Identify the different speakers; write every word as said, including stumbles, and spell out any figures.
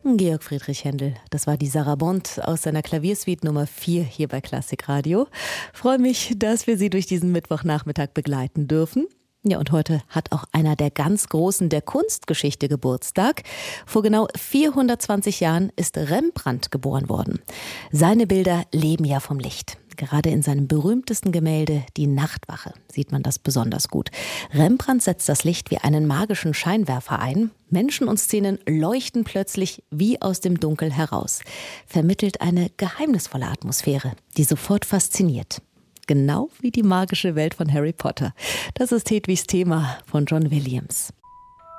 Speaker 1: Georg Friedrich Händel, das war die Sarabande aus seiner Klaviersuite Nummer vier hier bei Klassikradio. Freue mich, dass wir Sie durch diesen Mittwochnachmittag begleiten dürfen. Ja, und heute hat auch einer der ganz Großen der Kunstgeschichte Geburtstag. Vor genau vierhundertzwanzig Jahren ist Rembrandt geboren worden. Seine Bilder leben ja vom Licht. Gerade in seinem berühmtesten Gemälde Die Nachtwache sieht man das besonders gut. Rembrandt setzt das Licht wie einen magischen Scheinwerfer ein. Menschen und Szenen leuchten plötzlich wie aus dem Dunkel heraus. Vermittelt eine geheimnisvolle Atmosphäre, die sofort fasziniert. Genau wie die magische Welt von Harry Potter. Das ist Hedwigs Thema von John Williams.